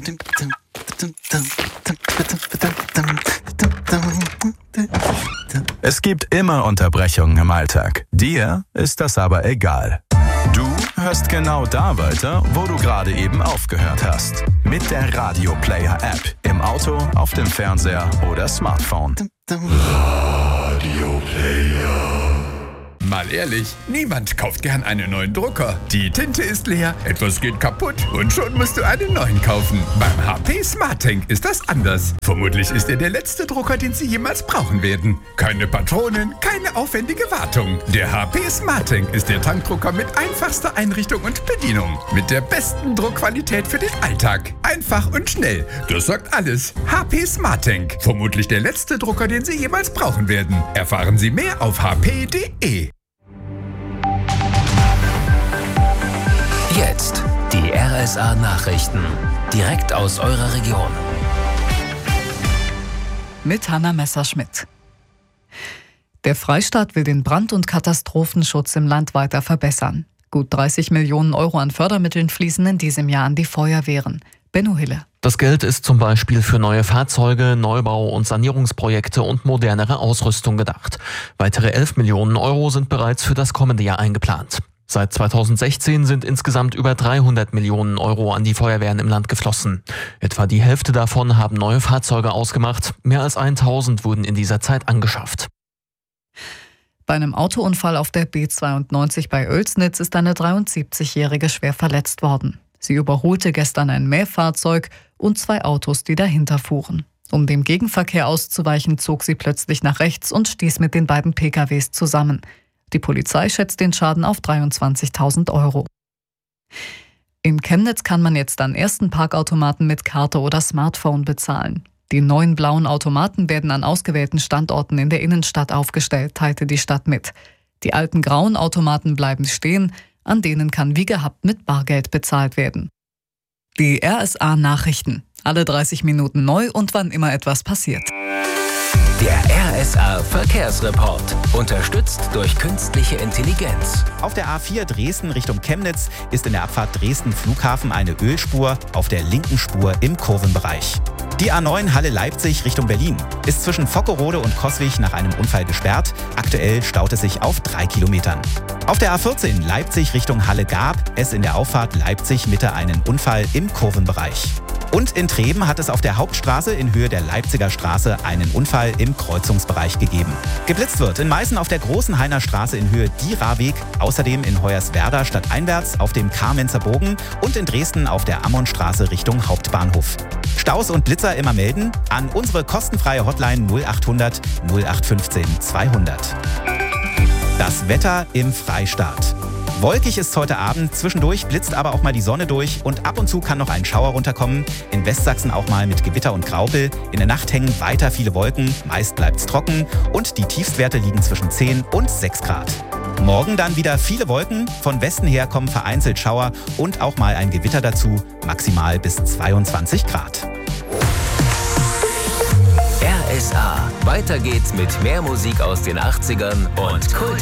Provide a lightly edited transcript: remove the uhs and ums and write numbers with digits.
Es gibt immer Unterbrechungen im Alltag. Dir ist das aber egal. Du hörst genau da weiter, wo du gerade eben aufgehört hast. Mit der Radio Player App. Im Auto, auf dem Fernseher oder Smartphone. Radio Player. Mal ehrlich, niemand kauft gern einen neuen Drucker. Die Tinte ist leer, etwas geht kaputt und schon musst du einen neuen kaufen. Beim HP SmartTank ist das anders. Vermutlich ist er der letzte Drucker, den Sie jemals brauchen werden. Keine Patronen, keine aufwendige Wartung. Der HP SmartTank ist der Tankdrucker mit einfachster Einrichtung und Bedienung. Mit der besten Druckqualität für den Alltag. Einfach und schnell. Das sagt alles. HP SmartTank. Vermutlich der letzte Drucker, den Sie jemals brauchen werden. Erfahren Sie mehr auf hp.de. Jetzt die RSA-Nachrichten. Direkt aus eurer Region. Mit Hanna Messerschmidt. Der Freistaat will den Brand- und Katastrophenschutz im Land weiter verbessern. Gut 30 Millionen Euro an Fördermitteln fließen in diesem Jahr an die Feuerwehren. Benno Hille. Das Geld ist zum Beispiel für neue Fahrzeuge, Neubau- und Sanierungsprojekte und modernere Ausrüstung gedacht. Weitere 11 Millionen Euro sind bereits für das kommende Jahr eingeplant. Seit 2016 sind insgesamt über 300 Millionen Euro an die Feuerwehren im Land geflossen. Etwa die Hälfte davon haben neue Fahrzeuge ausgemacht. Mehr als 1000 wurden in dieser Zeit angeschafft. Bei einem Autounfall auf der B92 bei Oelsnitz ist eine 73-Jährige schwer verletzt worden. Sie überholte gestern ein Mähfahrzeug und 2 Autos, die dahinter fuhren. Um dem Gegenverkehr auszuweichen, zog sie plötzlich nach rechts und stieß mit den beiden PKWs zusammen. Die Polizei schätzt den Schaden auf 23.000 Euro. In Chemnitz kann man jetzt an ersten Parkautomaten mit Karte oder Smartphone bezahlen. Die neuen blauen Automaten werden an ausgewählten Standorten in der Innenstadt aufgestellt, teilte die Stadt mit. Die alten grauen Automaten bleiben stehen, an denen kann wie gehabt mit Bargeld bezahlt werden. Die RSA-Nachrichten. Alle 30 Minuten neu und wann immer etwas passiert. Der RSA-Verkehrsreport. Unterstützt durch künstliche Intelligenz. Auf der A4 Dresden Richtung Chemnitz ist in der Abfahrt Dresden-Flughafen eine Ölspur auf der linken Spur im Kurvenbereich. Die A9 Halle-Leipzig Richtung Berlin ist zwischen Vockerode und Coswig nach einem Unfall gesperrt. Aktuell staut es sich auf 3 Kilometern. Auf der A14 Leipzig Richtung Halle gab es in der Auffahrt Leipzig-Mitte einen Unfall im Kurvenbereich. Und in Treben hat es auf der Hauptstraße in Höhe der Leipziger Straße einen Unfall im Kreuzungsbereich gegeben. Geblitzt wird in Meißen auf der Großen Hainer Straße in Höhe Dieraweg, außerdem in Hoyerswerda stadteinwärts auf dem Kamenzer Bogen und in Dresden auf der Ammonstraße Richtung Hauptbahnhof. Staus und Blitzer immer melden an unsere kostenfreie Hotline 0800 0815 200. Das Wetter im Freistaat. Wolkig ist heute Abend, zwischendurch blitzt aber auch mal die Sonne durch und ab und zu kann noch ein Schauer runterkommen. In Westsachsen auch mal mit Gewitter und Graupel. In der Nacht hängen weiter viele Wolken, meist bleibt's trocken und die Tiefstwerte liegen zwischen 10 und 6 Grad. Morgen dann wieder viele Wolken, von Westen her kommen vereinzelt Schauer und auch mal ein Gewitter dazu, maximal bis 22 Grad. RSA. Weiter geht's mit mehr Musik aus den 80ern und Kult.